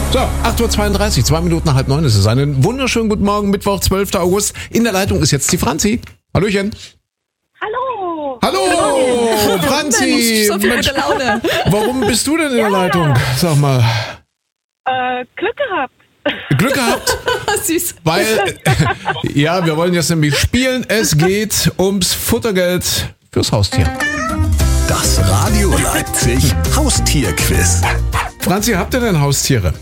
So, 8.32 Uhr, 2 Minuten nach 8:30 ist es. Einen wunderschönen guten Morgen, Mittwoch, 12. August. In der Leitung ist jetzt die Franzi. Hallöchen. Hallo. Hallo, Franzi. So viel gute Laune. Warum bist du denn in der Leitung? Sag mal. Glück gehabt. Glück gehabt? Süß. Weil, ja, wir wollen jetzt nämlich spielen. Es geht ums Futtergeld fürs Haustier. Das Radio Leipzig Haustierquiz. Franzi, habt ihr denn Haustiere?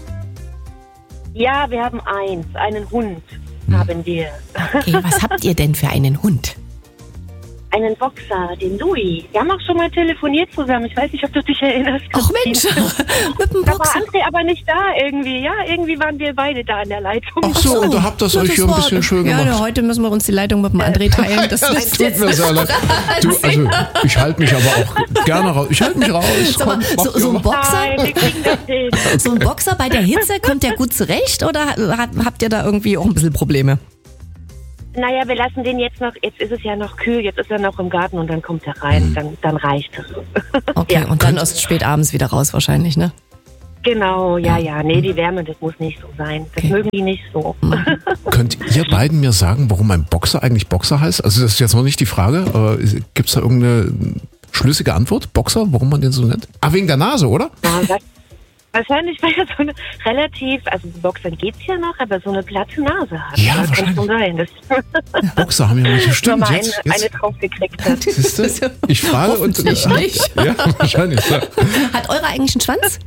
Ja, wir haben einen Hund haben wir. Okay, was habt ihr denn für einen Hund? Einen Boxer, den Louis. Wir haben auch schon mal telefoniert zusammen. Ich weiß nicht, ob du dich erinnerst. Ach Mensch, mit dem Da war Boxer. André aber nicht da irgendwie. Ja, irgendwie waren wir beide da in der Leitung. Ach so, und da habt ihr es euch hier ein bisschen schön gemacht. Ja, heute müssen wir uns die Leitung mit dem André teilen. Das Das ist tut mir sehr leid. Du, also, ich halte mich aber auch gerne raus. Ich halte mich raus. Sag mal, Komm, mach so ein mal. Boxer? Nein, wir kriegen das hin. So ein Boxer bei der Hitze, kommt der gut zurecht oder habt ihr da irgendwie auch ein bisschen Probleme? Naja, wir lassen den jetzt ist es ja noch kühl, jetzt ist er noch im Garten und dann kommt er rein, dann reicht es. Okay, Ja. und dann erst spät abends wieder raus wahrscheinlich, ne? Genau, ja. Nee, die Wärme, das muss nicht so sein. Das Okay. mögen die nicht so. Könnt ihr beiden mir sagen, warum ein Boxer eigentlich Boxer heißt? Also das ist jetzt noch nicht die Frage, aber gibt es da irgendeine schlüssige Antwort? Boxer, warum man den so nennt? Ah, wegen der Nase, oder? Ja, wahrscheinlich, weil er so eine relativ, also Boxern geht's ja noch, aber so eine glatte Nase hat. Ja, das kann schon sein. Das Boxer haben ja welche schon stimmt. mal Jetzt, eine drauf gekriegt hat. siehst du? Ich frage und Hoffentlich nicht. Ja, wahrscheinlich. Ja. Hat eure eigentlich einen Schwanz?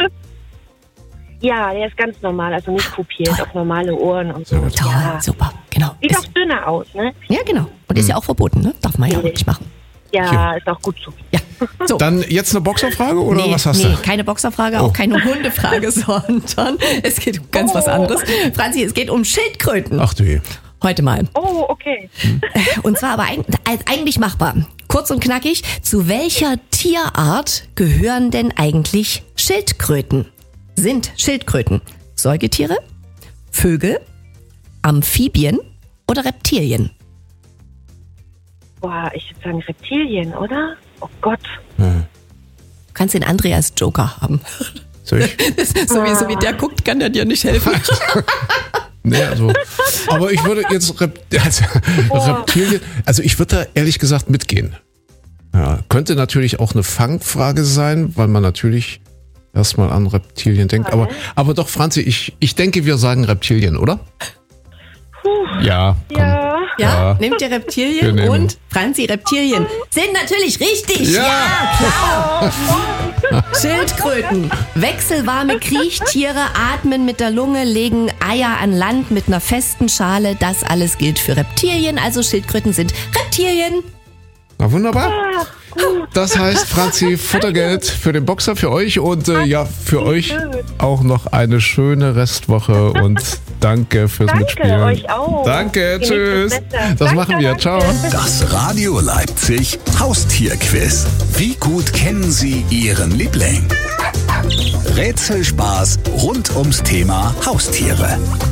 Ja, der ist ganz normal, also nicht kopiert, auf normale Ohren und so. Toll, Ja. super, genau. Sieht auch dünner aus, ne? Ja, genau. Und ist ja auch verboten, ne? Darf man ja auch nicht machen. Ja, ist auch gut so. Ja, so. Dann jetzt eine Boxerfrage oder was hast nee, du? keine Boxerfrage, auch keine Hundefrage, sondern es geht um ganz was anderes. Franzi, es geht um Schildkröten. Ach du je. Heute mal. Oh, okay. Und zwar aber eigentlich machbar. Kurz und knackig. Zu welcher Tierart gehören denn eigentlich Schildkröten? Sind Schildkröten Säugetiere, Vögel, Amphibien oder Reptilien? Boah, ich würde sagen Reptilien, oder? Oh Gott. Du kannst den André als Joker haben. Soll ich? So wie der guckt, kann der dir nicht helfen. Nee, also, aber ich würde jetzt Reptilien, also ich würde da ehrlich gesagt mitgehen. Ja, könnte natürlich auch eine Fangfrage sein, weil man natürlich erstmal an Reptilien denkt. Aber doch, Franzi, ich denke, wir sagen Reptilien, oder? Ja, komm. Ja. Ja, nehmt ihr Wir Reptilien nehmen. und Franzi, Reptilien sind natürlich richtig. Ja. Klar. Schildkröten. Wechselwarme Kriechtiere atmen mit der Lunge, legen Eier an Land mit einer festen Schale. Das alles gilt für Reptilien. Also Schildkröten sind Reptilien. Na wunderbar. Das heißt, Franzi, Futtergeld für den Boxer, für euch und ja, für euch auch noch eine schöne Restwoche und danke fürs Danke, Mitspielen. euch auch. Danke, Genießt tschüss. das Wetter. Das Danke, machen wir, danke. ciao. Das Radio Leipzig Haustierquiz. Wie gut kennen Sie Ihren Liebling? Rätselspaß rund ums Thema Haustiere.